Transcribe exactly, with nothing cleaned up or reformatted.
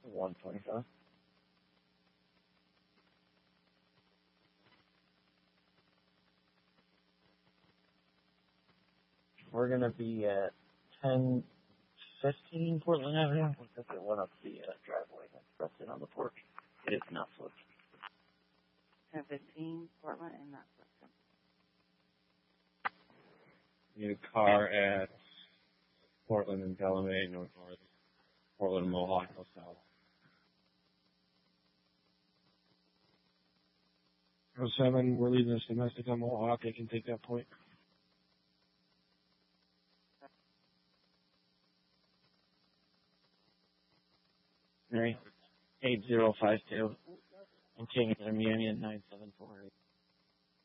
one twenty-five. We're going to be at ten fifteen Portland Avenue. Because it went up the uh, driveway and pressed it on the porch. It is not flipped. ten fifteen Portland and not flipped. Need a car at Portland and Delamay, north north. Portland and Mohawk, no south. oh seven, we're leaving this domestic on Mohawk. They can take that point. Three eight zero five two. And King Intermediate nine seven four eight.